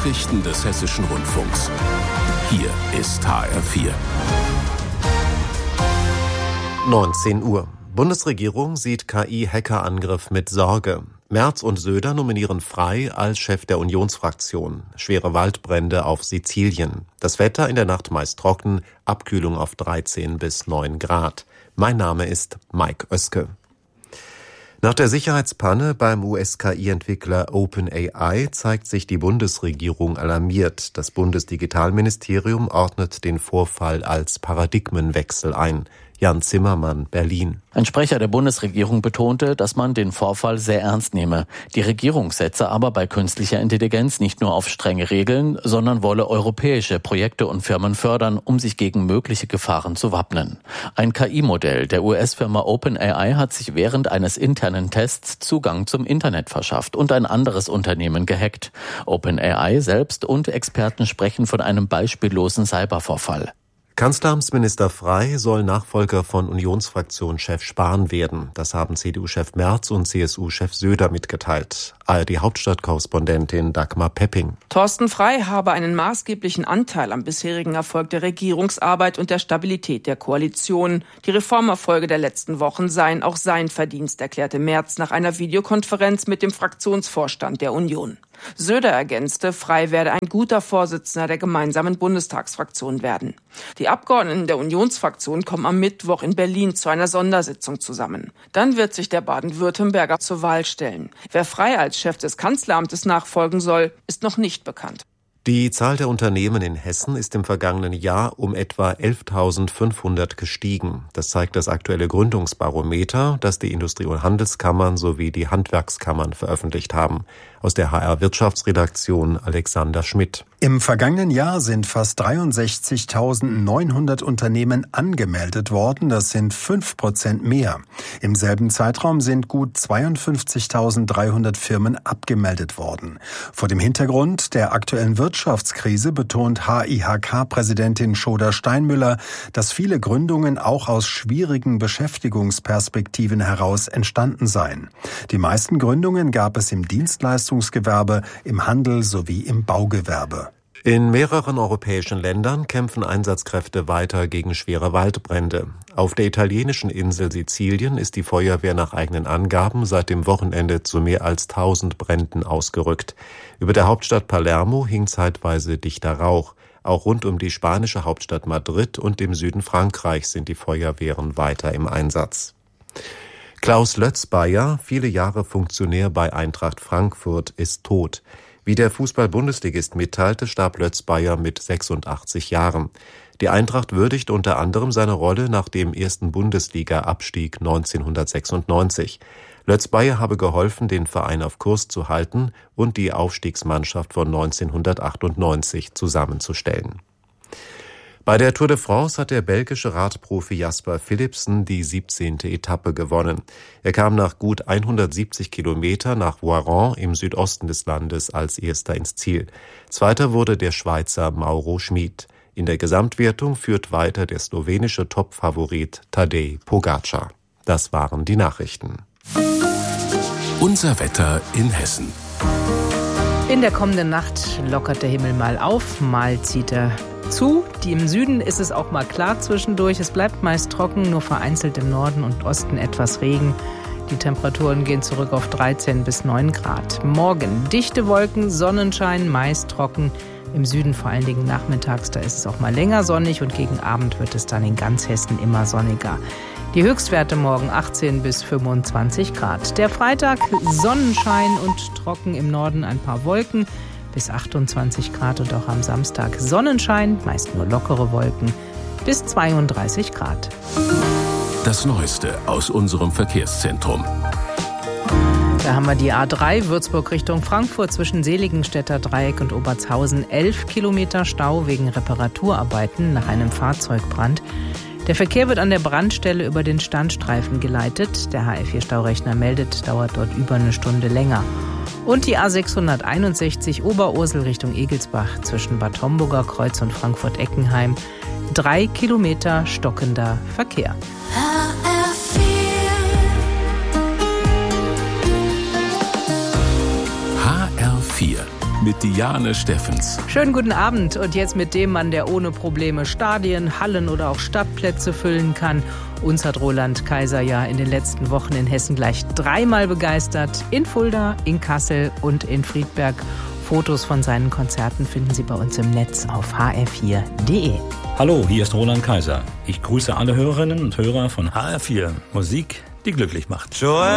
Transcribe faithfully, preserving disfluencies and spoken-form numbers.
Nachrichten des Hessischen Rundfunks. Hier ist H R vier. neunzehn Uhr. Bundesregierung sieht K I-Hackerangriff mit Sorge. Merz und Söder nominieren Frey als Chef der Unionsfraktion. Schwere Waldbrände auf Sizilien. Das Wetter in der Nacht meist trocken, Abkühlung auf dreizehn bis neun Grad. Mein Name ist Mike Oeske. Nach der Sicherheitspanne beim U S-K I-Entwickler OpenAI zeigt sich die Bundesregierung alarmiert. Das Bundesdigitalministerium ordnet den Vorfall als Paradigmenwechsel ein. Jan Zimmermann, Berlin. Ein Sprecher der Bundesregierung betonte, dass man den Vorfall sehr ernst nehme. Die Regierung setze aber bei künstlicher Intelligenz nicht nur auf strenge Regeln, sondern wolle europäische Projekte und Firmen fördern, um sich gegen mögliche Gefahren zu wappnen. Ein K I-Modell der U S-Firma OpenAI hat sich während eines internen Tests Zugang zum Internet verschafft und ein anderes Unternehmen gehackt. OpenAI selbst und Experten sprechen von einem beispiellosen Cybervorfall. Kanzleramtsminister Frey soll Nachfolger von Unionsfraktionschef Spahn werden. Das haben C D U-Chef Merz und C S U-Chef Söder mitgeteilt. A R D-Hauptstadtkorrespondentin Dagmar Pepping. Thorsten Frey habe einen maßgeblichen Anteil am bisherigen Erfolg der Regierungsarbeit und der Stabilität der Koalition. Die Reformerfolge der letzten Wochen seien auch sein Verdienst, erklärte Merz nach einer Videokonferenz mit dem Fraktionsvorstand der Union. Söder ergänzte, Frey werde ein guter Vorsitzender der gemeinsamen Bundestagsfraktion werden. Die Abgeordneten der Unionsfraktion kommen am Mittwoch in Berlin zu einer Sondersitzung zusammen. Dann wird sich der Baden-Württemberger zur Wahl stellen. Wer Frey als Chef des Kanzleramtes nachfolgen soll, ist noch nicht bekannt. Die Zahl der Unternehmen in Hessen ist im vergangenen Jahr um etwa elftausendfünfhundert gestiegen. Das zeigt das aktuelle Gründungsbarometer, das die Industrie- und Handelskammern sowie die Handwerkskammern veröffentlicht haben. Aus der H R-Wirtschaftsredaktion Alexander Schmidt. Im vergangenen Jahr sind fast dreiundsechzigtausendneunhundert Unternehmen angemeldet worden. Das sind fünf Prozent mehr. Im selben Zeitraum sind gut zweiundfünfzigtausenddreihundert Firmen abgemeldet worden. Vor dem Hintergrund der aktuellen Wirtschaftskrise betont H I H K-Präsidentin Schoder-Steinmüller, dass viele Gründungen auch aus schwierigen Beschäftigungsperspektiven heraus entstanden seien. Die meisten Gründungen gab es im Dienstleistungsgewerbe, im Handel sowie im Baugewerbe. In mehreren europäischen Ländern kämpfen Einsatzkräfte weiter gegen schwere Waldbrände. Auf der italienischen Insel Sizilien ist die Feuerwehr nach eigenen Angaben seit dem Wochenende zu mehr als tausend Bränden ausgerückt. Über der Hauptstadt Palermo hing zeitweise dichter Rauch. Auch rund um die spanische Hauptstadt Madrid und im Süden Frankreichs sind die Feuerwehren weiter im Einsatz. Klaus Lötzbeier, viele Jahre Funktionär bei Eintracht Frankfurt, ist tot. Wie der Fußball-Bundesligist mitteilte, starb Lötzbeier mit sechsundachtzig Jahren. Die Eintracht würdigt unter anderem seine Rolle nach dem ersten Bundesliga-Abstieg neunzehnhundertsechsundneunzig. Lötzbeier habe geholfen, den Verein auf Kurs zu halten und die Aufstiegsmannschaft von neunzehnhundertachtundneunzig zusammenzustellen. Bei der Tour de France hat der belgische Radprofi Jasper Philipsen die siebzehnte Etappe gewonnen. Er kam nach gut hundertsiebzig Kilometer nach Voiron im Südosten des Landes als Erster ins Ziel. Zweiter wurde der Schweizer Mauro Schmid. In der Gesamtwertung führt weiter der slowenische Topfavorit Tadej Pogačar. Das waren die Nachrichten. Unser Wetter in Hessen. In der kommenden Nacht lockert der Himmel mal auf, mal zieht er zu. Die im Süden ist es auch mal klar zwischendurch. Es bleibt meist trocken, nur vereinzelt im Norden und Osten etwas Regen. Die Temperaturen gehen zurück auf dreizehn bis neun Grad. Morgen dichte Wolken, Sonnenschein, meist trocken. Im Süden vor allen Dingen nachmittags, da ist es auch mal länger sonnig und gegen Abend wird es dann in ganz Hessen immer sonniger. Die Höchstwerte morgen achtzehn bis fünfundzwanzig Grad. Der Freitag Sonnenschein und trocken im Norden ein paar Wolken. Bis achtundzwanzig Grad und auch am Samstag Sonnenschein, meist nur lockere Wolken, bis zweiunddreißig Grad. Das Neueste aus unserem Verkehrszentrum. Da haben wir die A drei Würzburg Richtung Frankfurt zwischen Seligenstädter Dreieck und Obertshausen. elf Kilometer Stau wegen Reparaturarbeiten nach einem Fahrzeugbrand. Der Verkehr wird an der Brandstelle über den Standstreifen geleitet. Der H R vier Staurechner meldet, dauert dort über eine Stunde länger. Und die A sechshunderteinundsechzig Oberursel Richtung Egelsbach zwischen Bad Homburger Kreuz und Frankfurt-Eckenheim. Drei Kilometer stockender Verkehr. H R vier. H R vier. mit Diane Steffens. Schönen guten Abend und jetzt mit dem Mann, der ohne Probleme Stadien, Hallen oder auch Stadtplätze füllen kann. Uns hat Roland Kaiser ja in den letzten Wochen in Hessen gleich dreimal begeistert. In Fulda, in Kassel und in Friedberg. Fotos von seinen Konzerten finden Sie bei uns im Netz auf h r vier punkt d e. Hallo, hier ist Roland Kaiser. Ich grüße alle Hörerinnen und Hörer von H R vier. Musik, die glücklich macht.